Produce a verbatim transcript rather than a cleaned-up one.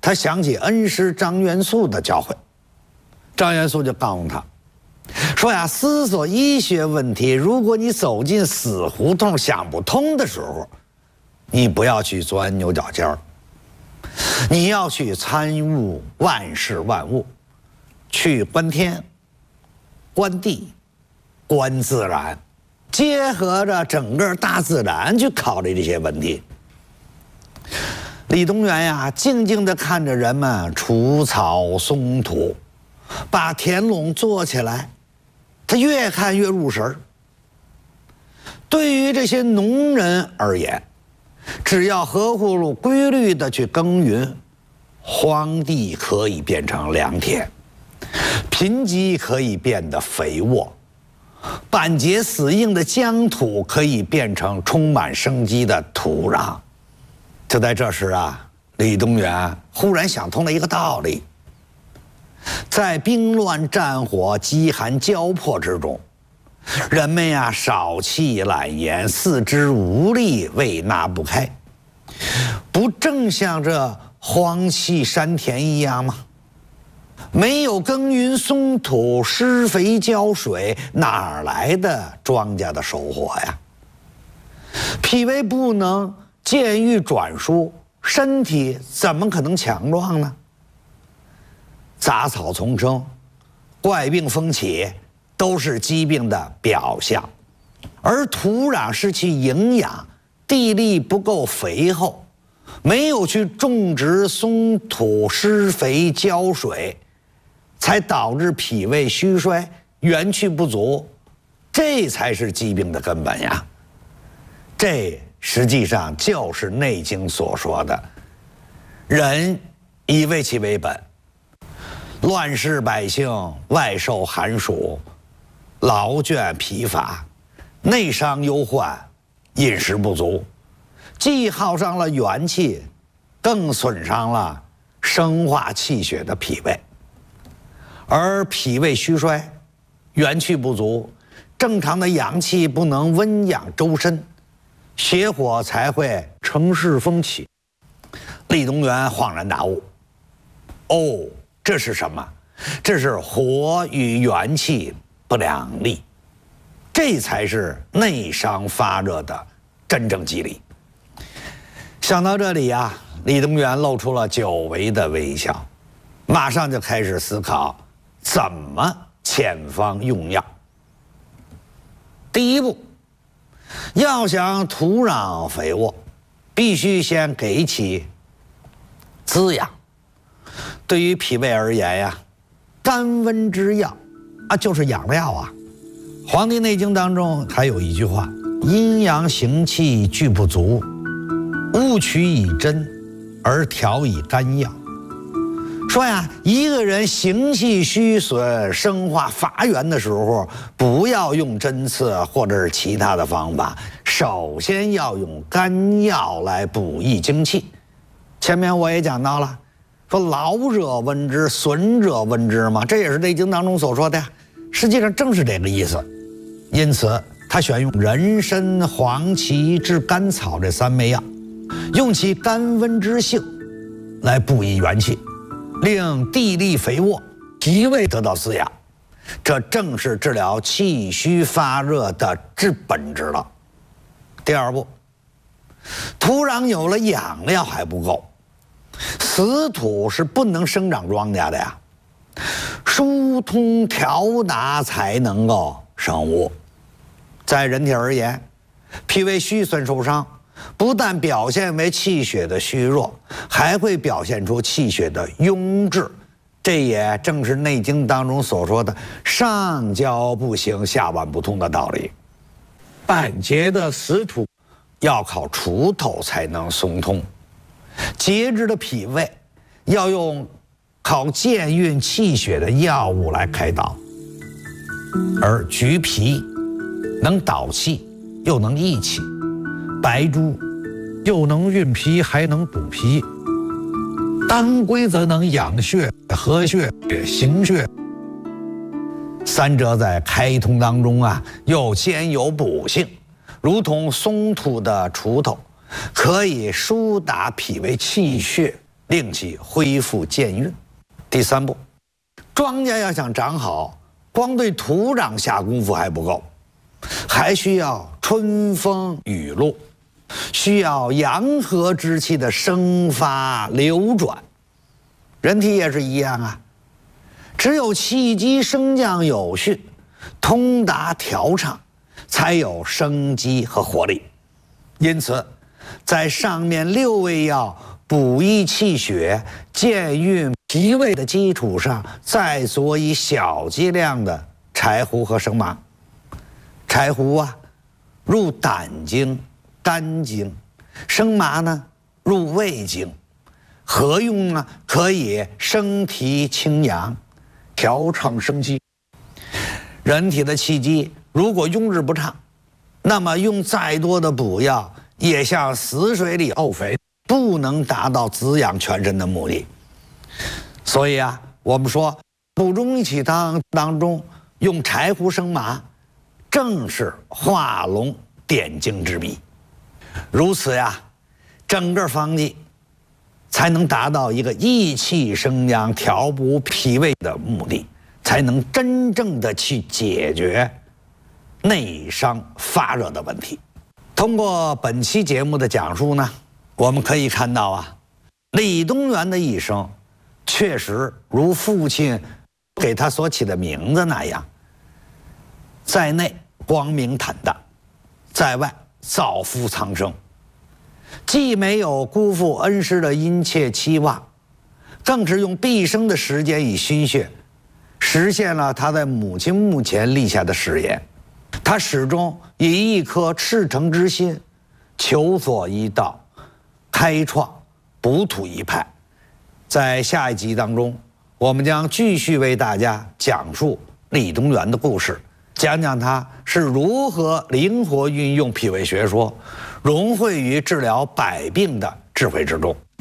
他想起恩师张元素的教诲，张元素就告诉他说呀，思索医学问题，如果你走进死胡同想不通的时候，你不要去钻牛角尖儿，你要去参悟万事万物，去观天、观地、观自然，结合着整个大自然去考虑这些问题。李东垣呀，静静地看着人们除草松土，把田垄做起来，他越看越入神儿。对于这些农人而言，只要合乎规律的去耕耘，荒地可以变成良田，贫瘠可以变得肥沃，板结死硬的疆土可以变成充满生机的土壤。就在这时啊，李东垣忽然想通了一个道理：在兵乱战火、饥寒交迫之中，人们呀少气懒言，四肢无力，畏纳不开，不正像这荒弃山田一样吗？没有耕耘松土、施肥浇水，哪来的庄稼的收获呀？脾胃不能健愈转输，身体怎么可能强壮呢？杂草丛生，怪病风起，都是疾病的表象。而土壤失去营养，地力不够肥厚，没有去种植松土、施肥浇水，才导致脾胃虚衰、元气不足，这才是疾病的根本呀。这实际上就是《内经》所说的“人以卫气为本”。乱世百姓外受寒暑，劳倦疲乏，内伤忧患，饮食不足，既耗伤了元气，更损伤了生化气血的脾胃。而脾胃虚衰，元气不足，正常的阳气不能温养周身，邪火才会乘势风起。李东垣恍然大悟，哦，这是什么？这是火与元气不两立，这才是内伤发热的真正机理。想到这里呀，李东垣露出了久违的微笑，马上就开始思考怎么遣方用药。第一步，要想土壤肥沃，必须先给其滋养。对于脾胃而言呀，甘温之药啊，就是养料啊。《黄帝内经》当中还有一句话：阴阳行气俱不足，勿取以针，而调以甘药。说呀，一个人形气虚损、生化乏源的时候，不要用针刺或者是其他的方法，首先要用甘药来补益精气。前面我也讲到了，说劳者温之，损者温之嘛，这也是《内经》当中所说的呀。实际上正是这个意思。因此，他选用人参、黄芪、炙甘草这三味药，用其甘温之性来补益元气，令地力肥沃，脾胃得到滋养。这正是治疗气虚发热的治本之道。第二步，土壤有了养料还不够，死土是不能生长庄稼的呀，疏通调达才能够生物。在人体而言，脾胃虚损受伤，不但表现为气血的虚弱，还会表现出气血的壅滞。这也正是《内经》当中所说的上焦不行，下脘不通的道理。板结的死土要靠锄头才能松通，节制的脾胃要用靠健运气血的药物来开导，而橘皮能导气又能益气，白术又能运脾还能补脾，当归则能养血、和血、行血，三者在开通当中啊，又兼有补性，如同松土的锄头，可以疏达脾胃气血， 令其恢复健运。第三步，庄稼要想长好，光对土壤下功夫还不够，还需要春风雨露，需要阳和之气的生发流转。人体也是一样啊，只有气机升降有序，通达调畅，才有生机和活力。因此，在上面六味药补益气血、健运脾胃的基础上，再佐以小剂量的柴胡和生麻。柴胡啊，入胆经、肝经；生麻呢，入胃经。合用呢，可以升提清阳，调畅生机。人体的气机如果用之不畅，那么用再多的补药，也像死水里沤肥，不能达到滋养全身的目的。所以啊，我们说补中益气汤当中用柴胡生麻，正是化龙点睛之笔。如此呀，整个方剂才能达到一个益气生阳、调补脾胃的目的，才能真正的去解决内伤发热的问题。通过本期节目的讲述呢，我们可以看到啊，李东垣的一生确实如父亲给他所起的名字那样，在内光明坦荡，在外造福苍生。既没有辜负恩师的殷切期望，更是用毕生的时间与心血，实现了他在母亲墓前立下的誓言。他始终以一颗赤诚之心，求索一道，开创补土一派。在下一集当中，我们将继续为大家讲述李东垣的故事，讲讲他是如何灵活运用脾胃学说，融汇于治疗百病的智慧之中。